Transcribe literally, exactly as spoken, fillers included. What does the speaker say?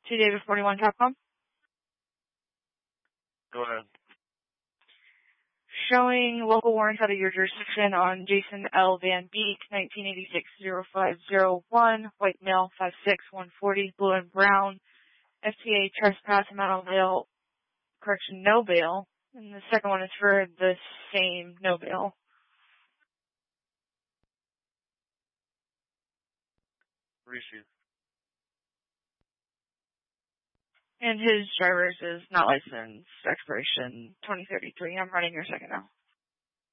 to David forty-one Capcom. Go ahead. Showing local warrants out of your jurisdiction on Jason L. Van Beek, nineteen eighty-six oh five oh one, white male, five six, one forty, blue and brown, F T A trespass, amount of bail, correction, no bail. And the second one is for the same no bail. Rishi. And his driver's is not licensed, expiration twenty thirty-three. I'm running your second now.